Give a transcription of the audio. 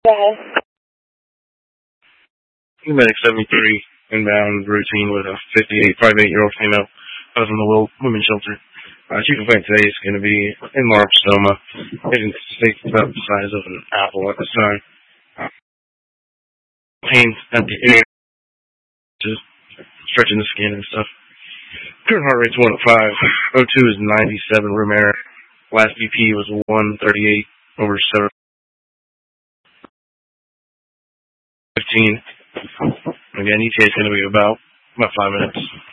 Yeah. Medic 73, inbound routine with a 5'8" female out from the women's shelter. Chief event today is going to be enlarged stoma. It's about the size of an apple at this time. Pain at the ear, just stretching the skin and stuff. Current heart rate's 105. O2 is 97 room air. Last BP was 138/715. Again, ETA is going to be about 5 minutes.